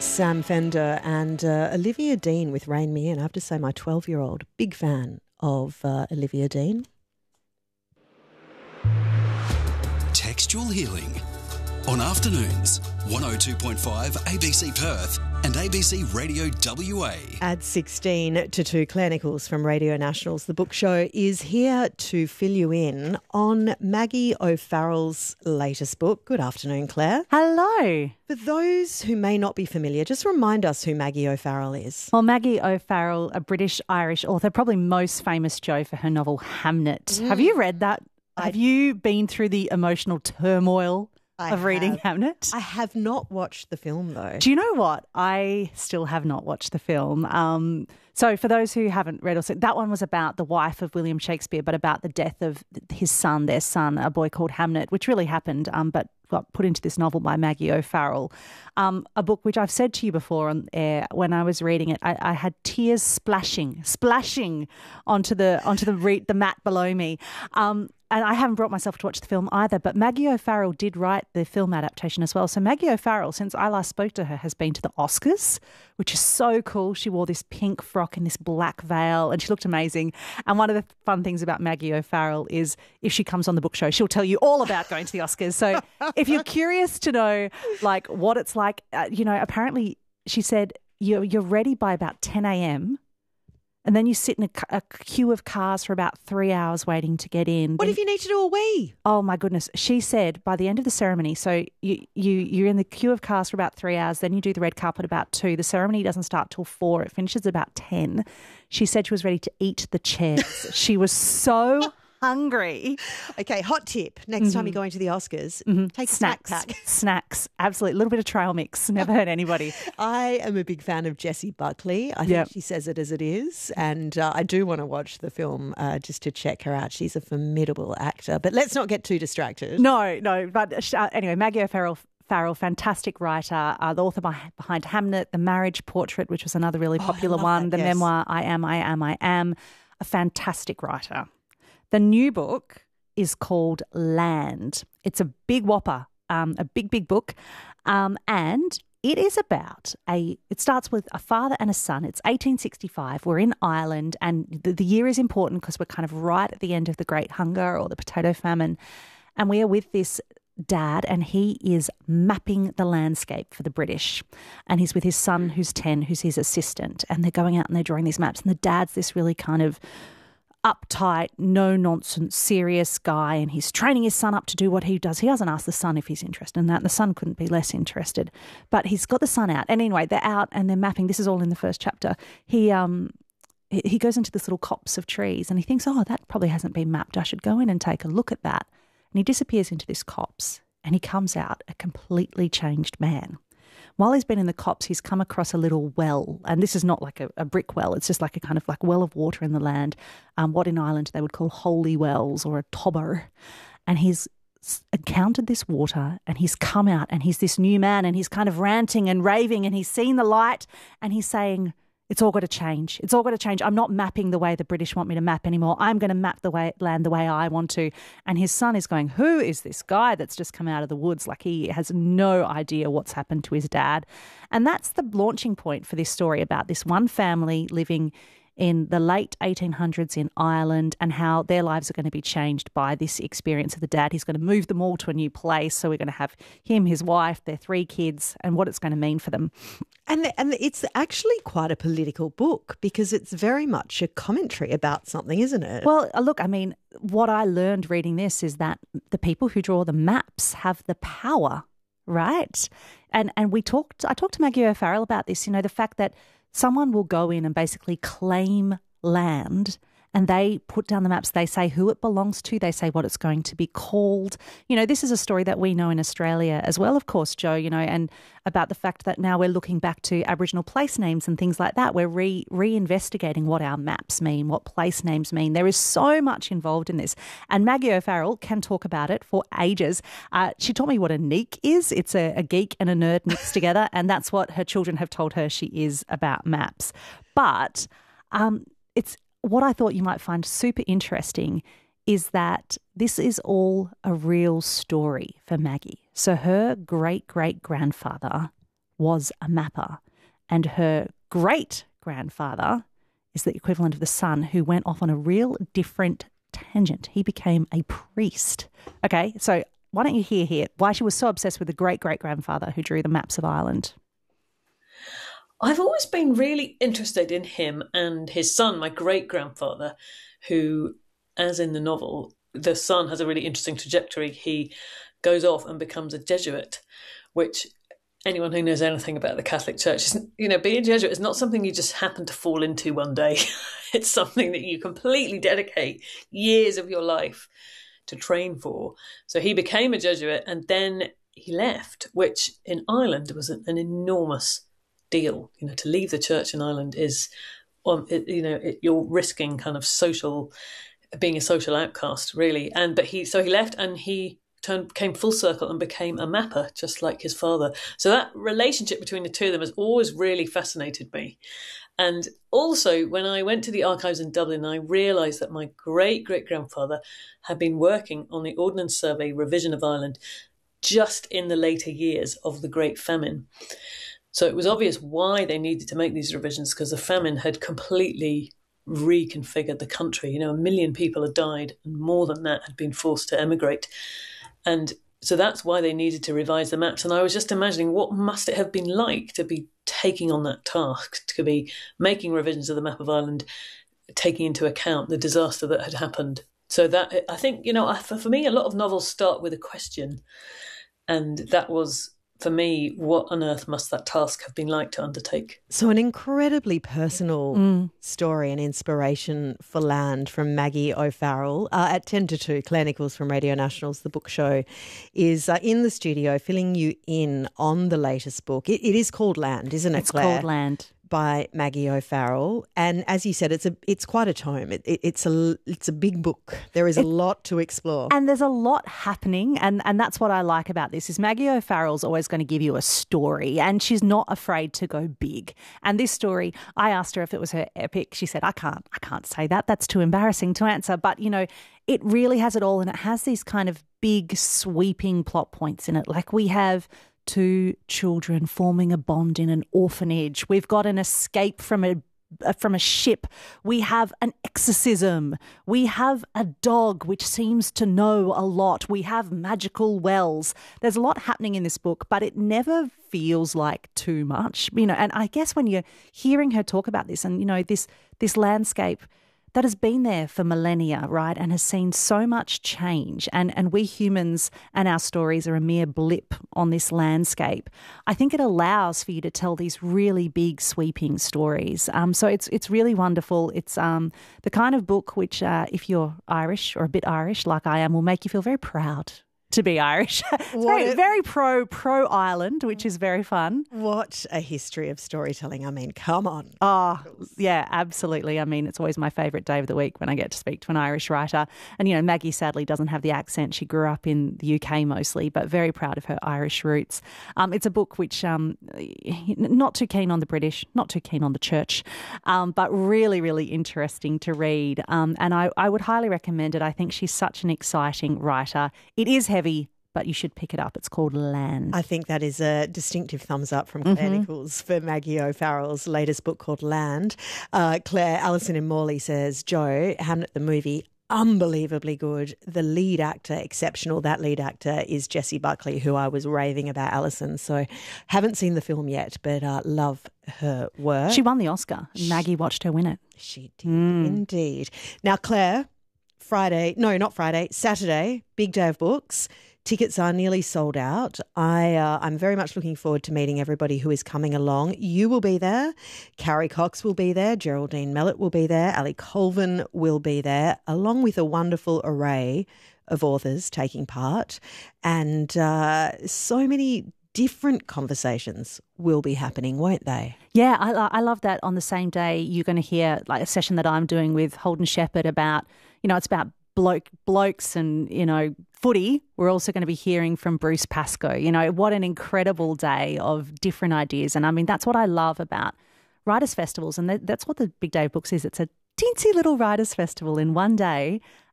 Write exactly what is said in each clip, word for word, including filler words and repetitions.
Sam Fender and uh, Olivia Dean with Rain Me In. I have to say my twelve-year-old, big fan of uh, Olivia Dean. Textual Healing on afternoons, one oh two point five A B C Perth and A B C Radio W A. At sixteen to two, Claire Nichols from Radio Nationals, The Book Show, is here to fill you in on Maggie O'Farrell's latest book. Good afternoon, Claire. Hello. For those who may not be familiar, just remind us who Maggie O'Farrell is. Well, Maggie O'Farrell, a British-Irish author, probably most famous, Joe, for her novel Hamnet. Mm. Have you read that? I... Have you been through the emotional turmoil I of reading have. Hamnet? I have not watched the film, though. Do you know what? I still have not watched the film. Um, so for those who haven't read or seen, that one was about the wife of William Shakespeare, but about the death of his son, their son, a boy called Hamnet, which really happened, um, but got put into this novel by Maggie O'Farrell, um, a book which I've said to you before on air. When I was reading it, I, I had tears splashing, splashing onto the onto the re- the mat below me. Um, And I haven't brought myself to watch the film either, but Maggie O'Farrell did write the film adaptation as well. So Maggie O'Farrell, since I last spoke to her, has been to the Oscars, which is so cool. She wore this pink frock and this black veil and she looked amazing. And one of the fun things about Maggie O'Farrell is if she comes on the book show, she'll tell you all about going to the Oscars. So if you're curious to know like what it's like, uh, you know, apparently she said you're, you're ready by about ten a.m. And then you sit in a, a queue of cars for about three hours waiting to get in. What then, if you need to do a wee? Oh, my goodness. She said by the end of the ceremony, so you, you, you're in the queue of cars for about three hours, then you do the red carpet about two. The ceremony doesn't start till four. It finishes about ten. She said she was ready to eat the chairs. She was so hungry. Okay, hot tip. Next mm-hmm. time you go into the Oscars, mm-hmm. take snacks. a snack pack. Snacks, absolutely. A little bit of trail mix. Never hurt anybody. I am a big fan of Jessie Buckley. I think yep. she says it as it is. And uh, I do want to watch the film uh, just to check her out. She's a formidable actor. But let's not get too distracted. No, no. But uh, anyway, Maggie O'Farrell, Farrell, fantastic writer, uh, the author behind Hamnet, The Marriage Portrait, which was another really popular oh, one, that, the yes. memoir I Am, I Am, I Am. A fantastic writer. The new book is called Land. It's a big whopper, um, a big, big book. Um, and it is about a, it starts with a father and a son. It's eighteen sixty-five. We're in Ireland and the, the year is important because we're kind of right at the end of the Great Hunger or the Potato Famine. And we are with this dad and he is mapping the landscape for the British. And he's with his son who's ten, who's his assistant. And they're going out and they're drawing these maps. And the dad's this really kind of uptight, no-nonsense, serious guy, and he's training his son up to do what he does. He doesn't ask the son if he's interested in that. The son couldn't be less interested. But he's got the son out. And anyway, they're out and they're mapping. This is all in the first chapter. He um he goes into this little copse of trees and he thinks, oh, that probably hasn't been mapped. I should go in and take a look at that. And he disappears into this copse and he comes out a completely changed man. While he's been in the copse, he's come across a little well, and this is not like a, a brick well. It's just like a kind of like well of water in the land, um, what in Ireland they would call holy wells or a tobber. And he's encountered this water and he's come out and he's this new man and he's kind of ranting and raving and he's seen the light and he's saying, it's all got to change. It's all got to change. I'm not mapping the way the British want me to map anymore. I'm going to map the way land the way I want to. And his son is going, who is this guy that's just come out of the woods? Like he has no idea what's happened to his dad. And that's the launching point for this story about this one family living in the late eighteen hundreds in Ireland and how their lives are going to be changed by this experience of the dad. He's going to move them all to a new place. So we're going to have him, his wife, their three kids, and what it's going to mean for them. And and it's actually quite a political book because it's very much a commentary about something, isn't it? Well, look, I mean, what I learned reading this is that the people who draw the maps have the power, right? And and we talked, I talked to Maggie O'Farrell about this, you know, the fact that someone will go in and basically claim land and they put down the maps. They say who it belongs to. They say what it's going to be called. You know, this is a story that we know in Australia as well, of course, Joe, you know, and about the fact that now we're looking back to Aboriginal place names and things like that. We're re, re-investigating what our maps mean, what place names mean. There is so much involved in this. And Maggie O'Farrell can talk about it for ages. Uh, she taught me what a neek is. It's a, a geek and a nerd mixed together. And that's what her children have told her she is about maps. But um, it's what I thought you might find super interesting is that this is all a real story for Maggie. So her great-great-grandfather was a mapper, and her great-grandfather is the equivalent of the son who went off on a real different tangent. He became a priest. Okay, so why don't you hear here why she was so obsessed with the great-great-grandfather who drew the maps of Ireland? I've always been really interested in him and his son, my great-grandfather, who, as in the novel, the son has a really interesting trajectory. He goes off and becomes a Jesuit, which anyone who knows anything about the Catholic Church, is, you know, being a Jesuit is not something you just happen to fall into one day. It's something that you completely dedicate years of your life to train for. So he became a Jesuit and then he left, which in Ireland was an, an enormous deal. You know, to leave the church in Ireland is, um, it, you know, it, you're risking kind of social, being a social outcast, really. And but he, so he left and he turned, came full circle and became a mapper, just like his father. So that relationship between the two of them has always really fascinated me. And also, when I went to the archives in Dublin, I realised that my great-great-grandfather had been working on the Ordnance Survey revision of Ireland just in the later years of the Great Famine. So it was obvious why they needed to make these revisions, because the famine had completely reconfigured the country. You know, a million people had died, and more than that had been forced to emigrate. And so that's why they needed to revise the maps. And I was just imagining what must it have been like to be taking on that task, to be making revisions of the map of Ireland, taking into account the disaster that had happened. So that, I think, you know, for, for me, a lot of novels start with a question. And that was, for me, what on earth must that task have been like to undertake? So an incredibly personal mm. story and inspiration for Land from Maggie O'Farrell. Uh, at ten to two, Claire Nichols from Radio Nationals, The Book Show, is uh, in the studio filling you in on the latest book. It, it is called Land, isn't it, it's Claire? It's called Land. By Maggie O'Farrell, and as you said, it's a it's quite a tome. It, it, it's a it's a big book. There is a it, lot to explore, and there's a lot happening, and and that's what I like about this. Is Maggie O'Farrell's always going to give you a story, and she's not afraid to go big. And this story, I asked her if it was her epic. She said, "I can't, I can't say that. That's too embarrassing to answer." But you know, it really has it all, and it has these kind of big sweeping plot points in it. Like we have two children forming a bond in an orphanage. We've got an escape from a from a ship. We have an exorcism. We have a dog which seems to know a lot. We have magical wells. There's a lot happening in this book, but it never feels like too much. You know, and I guess when you're hearing her talk about this and, you know, this this landscape that has been there for millennia, right, and has seen so much change, and, and we humans and our stories are a mere blip on this landscape. I think it allows for you to tell these really big, sweeping stories. Um, so it's it's really wonderful. It's um, the kind of book which, uh, if you're Irish or a bit Irish like I am, will make you feel very proud to be Irish. It's very, a, very pro pro Ireland, which is very fun. What a history of storytelling. I mean, come on. Oh, yeah, absolutely. I mean, it's always my favourite day of the week when I get to speak to an Irish writer. And, you know, Maggie sadly doesn't have the accent. She grew up in the U K mostly, but very proud of her Irish roots. Um, it's a book which, um, not too keen on the British, not too keen on the church, um, but really, really interesting to read. Um, and I, I would highly recommend it. I think she's such an exciting writer. It is heavy, but you should pick it up. It's called Land. I think that is a distinctive thumbs up from Claire mm-hmm. Nichols for Maggie O'Farrell's latest book called Land. Uh, Claire, Alison in Morley says, Joe, Hamnet the movie, unbelievably good. The lead actor, exceptional. That lead actor is Jessie Buckley, who I was raving about, Alison. So haven't seen the film yet, but uh, love her work. She won the Oscar. Maggie watched her win it. She did mm. indeed. Now, Claire, Friday, no, not Friday, Saturday, big day of books. Tickets are nearly sold out. I, uh, I'm very much looking forward to meeting everybody who is coming along. You will be there. Carrie Cox will be there. Geraldine Mellett will be there. Ali Colvin will be there, along with a wonderful array of authors taking part. And uh, so many different conversations will be happening, won't they? Yeah, I, I love that. On the same day, you're going to hear like a session that I'm doing with Holden Shepherd about, you know, it's about bloke blokes and, you know, footy. We're also going to be hearing from Bruce Pascoe. You know, what an incredible day of different ideas. And I mean, that's what I love about writers' festivals. And that, that's what the Big Day of Books is. It's a teensy little writers' festival in one day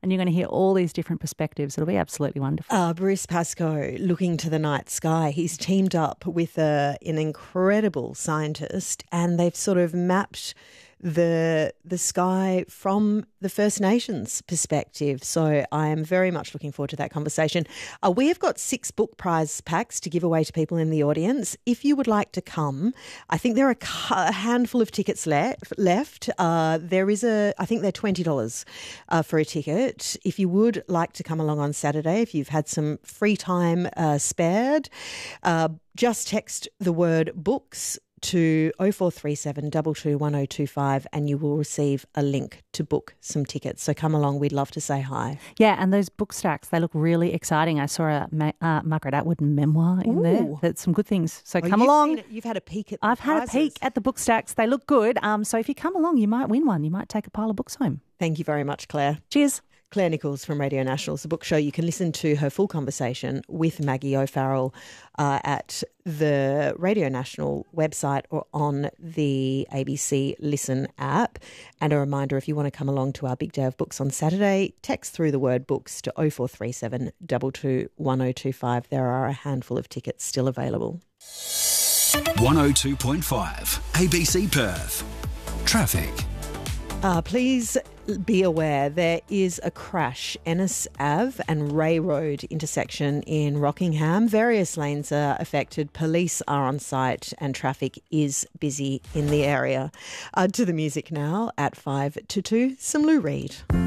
and you're going to hear all these different perspectives. It'll be absolutely wonderful. Uh, Bruce Pascoe, looking to the night sky. He's teamed up with a, an incredible scientist, and they've sort of mapped the the sky from the First Nations perspective. So I am very much looking forward to that conversation. Uh, we have got six book prize packs to give away to people in the audience. If you would like to come, I think there are a handful of tickets le- left. Uh, there is a, I think they're twenty dollars uh, for a ticket. If you would like to come along on Saturday, if you've had some free time uh, spared, uh, just text the word books to oh four three seven, two two one oh two five and you will receive a link to book some tickets. So come along. We'd love to say hi. Yeah, and those book stacks, they look really exciting. I saw a Ma- uh, Margaret Atwood memoir in Ooh. there. That's some good things. So Oh, come you've along. seen it. You've had a peek at the I've had a prizes. peek at the book stacks. They look good. Um, so if you come along, you might win one. You might take a pile of books home. Thank you very much, Claire. Cheers. Claire Nichols from Radio National's The Book Show. You can listen to her full conversation with Maggie O'Farrell uh, at the Radio National website or on the A B C Listen app. And a reminder, if you want to come along to our Big Day of Books on Saturday, text through the word books to oh four three seven, two two one oh two five. There are a handful of tickets still available. one oh two point five A B C Perth. Traffic. Uh, please be aware there is a crash, Ennis Avenue and Ray Road intersection in Rockingham. Various lanes are affected. Police are on site and traffic is busy in the area. Uh, to the music now at five to two, some Lou Reed.